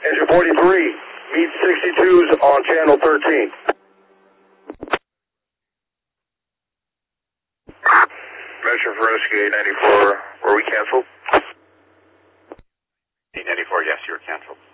Engine 43, meet 62s on channel 13. Measure for Rescue 894, were we canceled? 894, yes, you were canceled.